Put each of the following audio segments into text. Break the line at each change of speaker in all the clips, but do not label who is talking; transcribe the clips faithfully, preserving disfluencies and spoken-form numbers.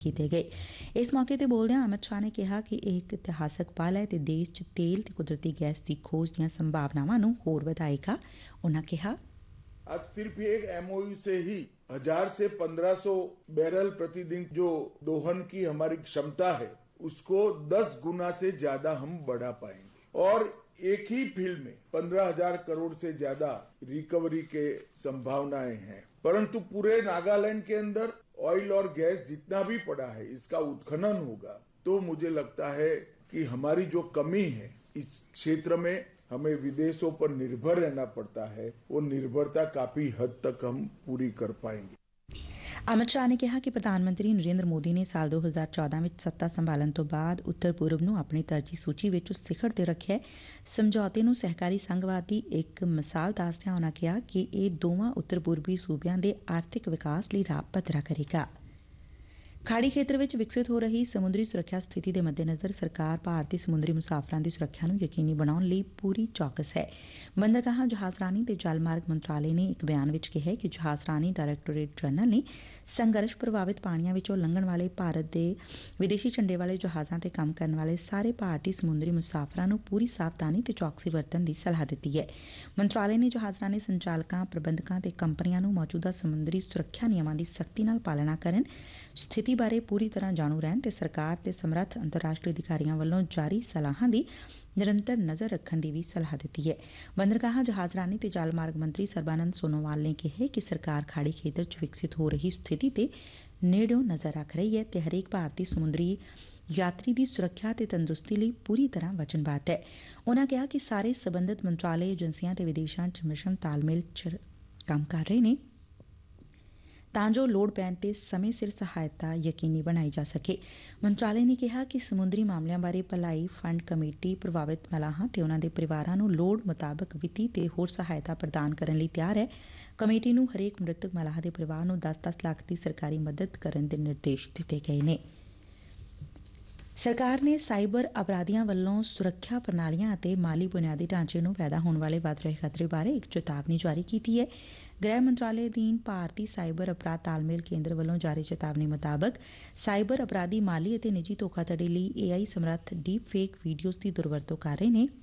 ਕੀਤੇ ਗਏ। ਇਸ ਮੌਕੇ ਤੇ ਬੋਲਦਿਆਂ ਅਮਿਤ ਸ਼ਾਹ ਨੇ ਕਿਹਾ ਕਿ ਇਹ ਇੱਕ ਇਤਿਹਾਸਕ ਪਲ ਹੈ ਤੇ ਦੇਸ਼ 'ਚ ਤੇਲ ਤੇ ਕੁਦਰਤੀ ਗੈਸ ਦੀ ਖੋਜ ਦੀਆਂ ਸੰਭਾਵਨਾਵਾਂ ਨੂੰ ਹੋਰ ਵਧਾਏਗਾ। ਉਨ੍ਹਾਂ ਕਿਹਾ,
आज सिर्फ एक एमओयू से ही हजार से पंद्रह सौ बैरल प्रतिदिन जो दोहन की हमारी क्षमता है उसको दस गुना से ज्यादा हम बढ़ा पाएंगे और एक ही फील्ड में पंद्रह हजार करोड़ से ज्यादा रिकवरी के संभावनाएं हैं। परंतु पूरे नागालैंड के अंदर ऑयल और गैस जितना भी पड़ा है इसका उत्खनन होगा तो मुझे लगता है कि हमारी जो कमी है इस क्षेत्र में हमें विदेशों पर निर्भर रहना पड़ता है, वो निर्भरता काफी हद तक हम पूरी कर पाएंगे।
ਅਮਿਤ ਸ਼ਾਹ ਨੇ ਕਿਹਾ ਕਿ ਪ੍ਰਧਾਨ ਮੰਤਰੀ ਨਰਿੰਦਰ ਮੋਦੀ ਨੇ ਸਾਲ ਦੋ ਹਜ਼ਾਰ ਚੌਦਾਂ ਵਿੱਚ ਸੱਤਾ ਸੰਭਾਲਣ ਤੋਂ ਬਾਅਦ ਉੱਤਰ ਪੂਰਬ ਨੂੰ ਆਪਣੀ ਤਰਜੀਹ ਸੂਚੀ ਵਿੱਚ ਸਿਖਰ ਤੇ ਰੱਖਿਆ। ਸਮਝੌਤੇ ਨੂੰ ਸਹਿਕਾਰੀ ਸੰਘਵਾਦ ਦੀ ਇੱਕ ਮਿਸਾਲ ਦੱਸਦਿਆਂ ਉਨ੍ਹਾਂ ਕਿਹਾ ਕਿ ਇਹ ਦੋਵਾਂ ਉੱਤਰ ਪੂਰਬੀ ਸੂਬਿਆਂ ਦੇ ਆਰਥਿਕ ਵਿਕਾਸ ਲਈ ਰਾਹ ਪੱਧਰਾ ਕਰੇਗਾ। ਖਾੜੀ ਖੇਤਰ ਵਿੱਚ ਵਿਕਸਿਤ ਹੋ ਰਹੀ ਸਮੁੰਦਰੀ ਸੁਰੱਖਿਆ ਸਥਿਤੀ ਦੇ ਮੱਦੇਨਜ਼ਰ ਸਰਕਾਰ ਭਾਰਤੀ ਸਮੁੰਦਰੀ ਮੁਸਾਫਰਾਂ ਦੀ ਸੁਰੱਖਿਆ ਨੂੰ ਯਕੀਨੀ ਬਣਾਉਣ ਲਈ ਪੂਰੀ ਚੌਕਸ ਹੈ। ਬੰਦਰਗਾਹਾਂ, ਜਹਾਜ਼ਰਾਨੀ ਤੇ ਜਲ ਮਾਰਗ ਮੰਤਰਾਲੇ ਨੇ ਇੱਕ ਬਿਆਨ ਵਿੱਚ ਕਿਹਾ ਕਿ ਜਹਾਜ਼ਰਾਨੀ ਡਾਇਰੈਕਟੋਰੇਟ ਜਨਰਲ ਨੇ ਸੰਘਰਸ਼ ਪ੍ਰਭਾਵਿਤ ਪਾਣੀਆਂ ਵਿੱਚੋਂ ਲੰਘਣ ਵਾਲੇ ਭਾਰਤ ਦੇ ਵਿਦੇਸ਼ੀ ਝੰਡੇ ਵਾਲੇ ਜਹਾਜ਼ਾਂ ਤੇ ਕੰਮ ਕਰਨ ਵਾਲੇ ਸਾਰੇ ਭਾਰਤੀ ਸਮੁੰਦਰੀ ਮੁਸਾਫਰਾਂ ਨੂੰ ਪੂਰੀ ਸਾਵਧਾਨੀ ਤੇ ਚੌਕਸੀ ਵਰਤਣ ਦੀ ਸਲਾਹ ਦਿੱਤੀ ਹੈ। ਮੰਤਰਾਲੇ ਨੇ ਜਹਾਜ਼ਰਾਨੀ ਸੰਚਾਲਕਾਂ, ਪ੍ਰਬੰਧਕਾਂ ਤੇ ਕੰਪਨੀਆਂ ਨੂੰ ਮੌਜੂਦਾ ਸਮੁੰਦਰੀ ਸੁਰੱਖਿਆ ਨਿਯਮਾਂ ਦੀ ਸਖਤੀ ਨਾਲ ਪਾਲਣਾ ਕਰਨ, ਸਥਿਤੀ ਬਾਰੇ ਪੂਰੀ ਤਰ੍ਹਾਂ ਜਾਣੂ ਰਹਿਣ ਤੇ ਸਰਕਾਰ ਤੇ ਸਮਰੱਥ ਅੰਤਰਰਾਸ਼ਟਰੀ ਅਧਿਕਾਰੀਆਂ ਵੱਲੋਂ ਜਾਰੀ ਸਲਾਹਾਂ ਦੀ ਨਿਰੰਤਰ ਨਜ਼ਰ ਰੱਖਣ ਦੀ ਵੀ ਸਲਾਹ ਦਿੱਤੀ ਹੈ। ਬੰਦਰਗਾਹਾਂ, ਜਹਾਜ਼ਰਾਨੀ ਤੇ ਜਲ ਮਾਰਗ ਮੰਤਰੀ ਸਰਬਾਨੰਦ ਸੋਨੋਵਾਲ ਨੇ ਕਿਹਾ ਕਿ ਸਰਕਾਰ ਖਾੜੀ ਖੇਤਰ 'ਚ ਵਿਕਸਿਤ ਹੋ ਰਹੀ ਸਥਿਤੀ ਤੇ ਨੇੜਿਓਂ ਨਜ਼ਰ ਰੱਖ ਰਹੀ ਹੈ ਤੇ ਹਰੇਕ ਭਾਰਤੀ ਸਮੁੰਦਰੀ ਯਾਤਰੀ ਦੀ ਸੁਰੱਖਿਆ ਤੇ ਤੰਦਰੁਸਤੀ ਲਈ ਪੂਰੀ ਤਰ੍ਹਾਂ ਵਚਨਬੱਧ ਹੈ। ਉਨ੍ਹਾਂ ਕਿਹਾ ਕਿ ਸਾਰੇ ਸਬੰਧਤ ਮੰਤਰਾਲੇ, ਏਜੰਸੀਆਂ ਤੇ ਵਿਦੇਸ਼ਾਂ 'ਚ ਮਿਸ਼ਨ ਤਾਲਮੇਲ 'ਚ ਕੰਮ ਕਰ ਰਹੇ ਨੇ ਤਾਂ ਜੋ ਲੋੜ ਪੈਣ ਤੇ ਸਮੇਂ ਸਿਰ ਸਹਾਇਤਾ ਯਕੀਨੀ ਬਣਾਈ ਜਾ ਸਕੇ। ਮੰਤਰਾਲੇ ਨੇ ਕਿਹਾ ਕਿ ਸਮੁੰਦਰੀ ਮਾਮਲਿਆਂ ਬਾਰੇ ਭਲਾਈ ਫੰਡ ਕਮੇਟੀ ਪ੍ਰਭਾਵਿਤ ਮਲਾਹਾਂ ਤੇ ਉਨ੍ਹਾਂ ਦੇ ਪਰਿਵਾਰਾਂ ਨੂੰ ਲੋੜ ਮੁਤਾਬਕ ਵਿੱਤੀ ਤੇ ਹੋਰ ਸਹਾਇਤਾ ਪ੍ਰਦਾਨ ਕਰਨ ਲਈ ਤਿਆਰ ਹੈ। ਕਮੇਟੀ ਨੂੰ ਹਰੇਕ ਮ੍ਰਿਤਕ ਮਲਾਹ ਦੇ ਪਰਿਵਾਰ ਨੂੰ ਦਸ ਦਸ ਲੱਖ ਦੀ ਸਰਕਾਰੀ ਮਦਦ ਕਰਨ ਦੇ ਨਿਰਦੇਸ਼ ਦਿੱਤੇ ਗਏ ਨੇ। ਸਰਕਾਰ ਨੇ ਸਾਈਬਰ ਅਪਰਾਧੀਆਂ ਵੱਲੋਂ ਸੁਰੱਖਿਆ ਪ੍ਰਣਾਲੀਆਂ ਅਤੇ ਮਾਲੀ ਬੁਨਿਆਦੀ ਢਾਂਚੇ ਨੂੰ ਪੈਦਾ ਹੋਣ ਵਾਲੇ ਵੱਧ ਰਹੇ ਖਤਰੇ ਬਾਰੇ ਇੱਕ ਚੇਤਾਵਨੀ ਜਾਰੀ ਕੀਤੀ ਹੈ। ਗ੍ਰਹਿ ਮੰਤਰਾਲੇ ਅਧੀਨ ਭਾਰਤੀ ਸਾਈਬਰ ਅਪਰਾਧ ਤਾਲਮੇਲ ਕੇਂਦਰ ਵੱਲੋਂ ਜਾਰੀ ਚੇਤਾਵਨੀ ਮੁਤਾਬਕ ਸਾਈਬਰ ਅਪਰਾਧੀ ਮਾਲੀ ਅਤੇ ਨਿੱਜੀ ਧੋਖਾਧੜੀ ਲਈ ਏ ਆਈ ਸਮਰੱਥ ਡੀਪ ਫੇਕ ਵੀਡੀਓਜ਼ ਦੀ ਦੁਰਵਰਤੋਂ ਕਰ ਰਹੇ ਨੇ।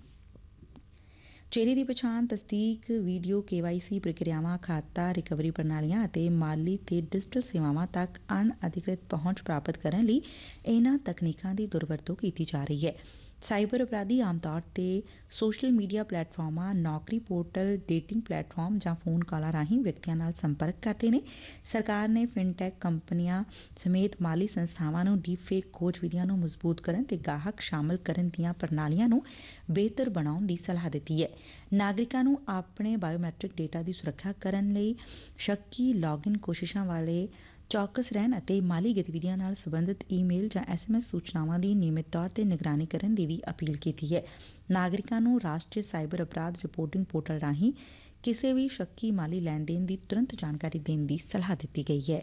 ਚਿਹਰੇ ਦੀ ਪਛਾਣ, ਤਸਦੀਕ, ਵੀਡੀਓ ਕੇ ਵਾਈ ਸੀ ਪ੍ਰਕਿਰਿਆਵਾਂ, ਖਾਤਾ ਰਿਕਵਰੀ ਪ੍ਰਣਾਲੀਆਂ ਅਤੇ ਮਾਲੀ ਤੇ ਡਿਜੀਟਲ ਸੇਵਾਵਾਂ ਤੱਕ ਅਣਅਧਿਕ੍ਰਿਤ ਪਹੁੰਚ ਪ੍ਰਾਪਤ ਕਰਨ ਲਈ ਇਨ੍ਹਾਂ ਤਕਨੀਕਾਂ ਦੀ ਦੁਰਵਰਤੋਂ ਕੀਤੀ ਜਾ ਰਹੀ ਹੈ। ਸਾਈਬਰ ਅਪਰਾਧੀ ਆਮ ਤੌਰ ਤੇ ਸੋਸ਼ਲ ਮੀਡੀਆ ਪਲੇਟਫਾਰਮਾਂ, ਨੌਕਰੀ ਪੋਰਟਲ, ਡੇਟਿੰਗ ਪਲੇਟਫਾਰਮ ਜਾਂ ਫੋਨ ਕਾਲਾਂ ਰਾਹੀਂ ਵਿਅਕਤੀਆਂ ਨਾਲ ਸੰਪਰਕ ਕਰਦੇ ਨੇ। ਸਰਕਾਰ ਨੇ ਫਿਨਟੈਕ ਕੰਪਨੀਆਂ ਸਮੇਤ ਮਾਲੀ ਸੰਸਥਾਵਾਂ ਨੂੰ ਡੀਪ ਫੇਕ ਖੋਜ ਵਿਧੀਆਂ ਨੂੰ ਮਜ਼ਬੂਤ ਕਰਨ ਤੇ ਗਾਹਕ ਸ਼ਾਮਲ ਕਰਨ ਦੀਆਂ ਪ੍ਰਣਾਲੀਆਂ ਨੂੰ ਬਿਹਤਰ ਬਣਾਉਣ ਦੀ ਸਲਾਹ ਦਿੱਤੀ ਹੈ। ਨਾਗਰਿਕਾਂ ਨੂੰ ਆਪਣੇ ਬਾਇਓਮੈਟ੍ਰਿਕ ਡੇਟਾ ਦੀ ਸੁਰੱਖਿਆ ਕਰਨ ਲਈ ਸ਼ੱਕੀ ਲੌਗਇਨ ਕੋਸ਼ਿਸ਼ਾਂ ਵਾਲੇ ਚੌਕਸ ਰਹਿਣ ਅਤੇ ਮਾਲੀ ਗਤੀਵਿਧੀਆਂ ਨਾਲ ਸੰਬੰਧਿਤ ਈਮੇਲ ਜਾਂ ਐਸ ਐਮ ਐਸ ਸੂਚਨਾਵਾਂ ਦੀ ਨਿਯਮਿਤ ਤੌਰ ਤੇ ਨਿਗਰਾਨੀ ਕਰਨ ਦੀ ਵੀ ਅਪੀਲ ਕੀਤੀ ਹੈ। ਨਾਗਰਿਕਾਂ ਨੂੰ ਰਾਸ਼ਟਰੀ ਸਾਈਬਰ ਅਪਰਾਧ ਰਿਪੋਰਟਿੰਗ ਪੋਰਟਲ ਰਾਹੀਂ ਕਿਸੇ ਵੀ ਸ਼ੱਕੀ ਮਾਲੀ ਲੈਣ ਦੇਣ ਦੀ ਤੁਰੰਤ ਜਾਣਕਾਰੀ ਦੇਣ ਦੀ ਸਲਾਹ ਦਿੱਤੀ ਗਈ ਹੈ।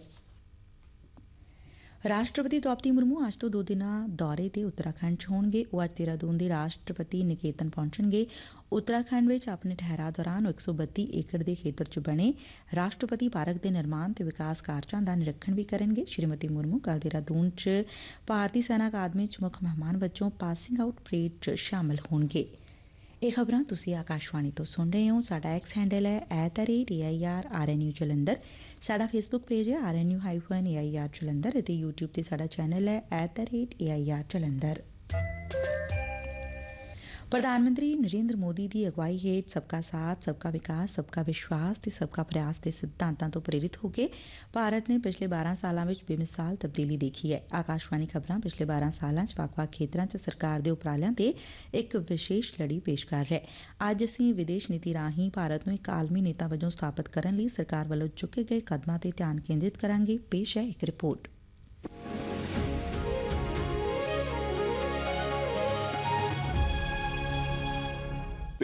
ਰਾਸ਼ਟਰਪਤੀ ਦ੍ਰੌਪਦੀ ਮੁਰਮੂ ਅੱਜ ਤੋਂ ਦੋ ਦਿਨਾਂ ਦੌਰੇ ਤੇ ਉੱਤਰਾਖੰਡ 'ਚ ਹੋਣਗੇ। ਉਹ ਅੱਜ ਦੇਹਰਾਦੂਨ ਦੇ ਰਾਸ਼ਟਰਪਤੀ ਨਿਕੇਤਨ ਪਹੁੰਚਣਗੇ। ਉੱਤਰਾਖੰਡ ਵਿੱਚ ਆਪਣੇ ਠਹਿਰਾਅ ਦੌਰਾਨ ਉਹ ਇੱਕ ਸੌ ਬੱਤੀ ਏਕੜ ਦੇ ਖੇਤਰ 'ਚ ਬਣੇ ਰਾਸ਼ਟਰਪਤੀ ਪਾਰਕ ਦੇ ਨਿਰਮਾਣ ਤੇ ਵਿਕਾਸ ਕਾਰਜਾਂ ਦਾ ਨਿਰੀਖਣ ਵੀ ਕਰਨਗੇ। ਸ਼੍ਰੀਮਤੀ ਮੁਰਮੂ ਕੱਲ੍ਹ ਦੇਹਰਾਦੂਨ 'ਚ ਭਾਰਤੀ ਸੈਨਾ ਅਕਾਦਮੀ 'ਚ ਮੁੱਖ ਮਹਿਮਾਨ ਵਜੋਂ ਪਾਸਿੰਗ ਆਊਟ ਪਰੇਡ 'ਚ ਸ਼ਾਮਲ ਹੋਣਗੇ। ਇਹ ਖਬਰਾਂ ਤੁਸੀਂ ਆਕਾਸ਼ਵਾਣੀ ਤੋਂ ਸੁਣ ਰਹੇ ਹੋ। ਸਾਡਾ ਐਕਸ ਹੈਂਡਲ ਹੈ at the rate A I R R N U Jalandhar. ਸਾਡਾ ਫੇਸਬੁੱਕ ਪੇਜ ਹੈ R N U hyphen A I R Jalandhar ਅਤੇ ਯੂਟਿਊਬ ਤੇ ਸਾਡਾ ਚੈਨਲ ਹੈ at the rate A I R Jalandhar. ਪ੍ਰਧਾਨ ਮੰਤਰੀ ਨਰਿੰਦਰ ਮੋਦੀ ਦੀ ਅਗਵਾਈ ਹੇਠ ਸਬਕਾ ਸਾਥ, ਸਬਕਾ ਵਿਕਾਸ, ਸਬਕਾ ਵਿਸ਼ਵਾਸ ਤੇ ਸਬਕਾ ਪ੍ਰਯਾਸ ਦੇ ਸਿਧਾਂਤਾਂ ਤੋਂ ਪ੍ਰੇਰਿਤ ਹੋ ਕੇ ਭਾਰਤ ਨੇ ਪਿਛਲੇ ਬਾਰਾਂ ਸਾਲਾਂ ਵਿੱਚ ਬੇਮਿਸਾਲ ਤਬਦੀਲੀ ਦੇਖੀ ਹੈ। ਆਕਾਸ਼ਵਾਣੀ ਖਬਰਾਂ ਪਿਛਲੇ ਬਾਰਾਂ ਸਾਲਾਂ 'ਚ ਵੱਖ-ਵੱਖ ਖੇਤਰਾਂ 'ਚ ਸਰਕਾਰ ਦੇ ਉਪਰਾਲਿਆਂ ਤੇ ਇੱਕ ਵਿਸ਼ੇਸ਼ ਲੜੀ ਪੇਸ਼ ਕਰ ਰਿਹਾ ਹੈ। ਅੱਜ ਅਸੀਂ ਵਿਦੇਸ਼ ਨੀਤੀ ਰਾਹੀਂ ਭਾਰਤ ਨੂੰ ਇੱਕ ਆਲਮੀ ਨੇਤਾ ਵਜੋਂ ਸਥਾਪਿਤ ਕਰਨ ਲਈ ਸਰਕਾਰ ਵੱਲੋਂ ਚੁੱਕੇ ਗਏ ਕਦਮਾਂ ਤੇ ਧਿਆਨ ਕੇਂਦਰਿਤ ਕਰਾਂਗੇ। ਪੇਸ਼ ਹੈ ਇੱਕ ਰਿਪੋਰਟ।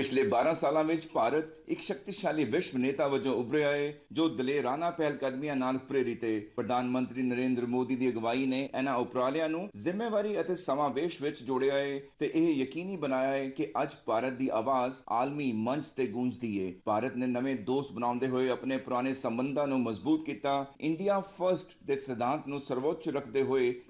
ਪਿਛਲੇ ਬਾਰਾਂ ਸਾਲਾਂ ਵਿੱਚ ਭਾਰਤ ਇੱਕ ਸ਼ਕਤੀਸ਼ਾਲੀ ਵਿਸ਼ਵ ਨੇਤਾ ਵਜੋਂ ਉੱਭਰਿਆ ਹੈ ਜੋ ਦਲੇਰਾਨਾ ਪਹਿਲਕਦਮੀਆਂ ਨਾਲ ਪ੍ਰੇਰਿਤ ਹੈ। ਪ੍ਰਧਾਨ ਮੰਤਰੀ ਨਰਿੰਦਰ ਮੋਦੀ ਦੀ ਅਗਵਾਈ ਨੇ ਇਹਨਾਂ ਉਪਰਾਲਿਆਂ ਨੂੰ ਜ਼ਿੰਮੇਵਾਰੀ ਅਤੇ ਸਮਾਵੇਸ਼ ਵਿੱਚ ਜੋੜਿਆ ਹੈ ਤੇ ਇਹ ਯਕੀਨੀ ਬਣਾਇਆ ਹੈ ਕਿ ਅੱਜ ਭਾਰਤ ਦੀ ਆਵਾਜ਼ ਆਲਮੀ ਮੰਚ ਤੇ ਗੂੰਜਦੀ ਹੈ। ਭਾਰਤ ਨੇ ਨਵੇਂ ਦੋਸਤ ਬਣਾਉਂਦੇ ਹੋਏ ਆਪਣੇ ਪੁਰਾਣੇ ਸੰਬੰਧਾਂ ਨੂੰ ਮਜ਼ਬੂਤ ਕੀਤਾ। ਇੰਡੀਆ ਫਰਸਟ ਦੇ ਸਿਧਾਂਤ ਨੂੰ ਸਰਵੋੱਚ ਰੱਖਦੇ ਹੋਏ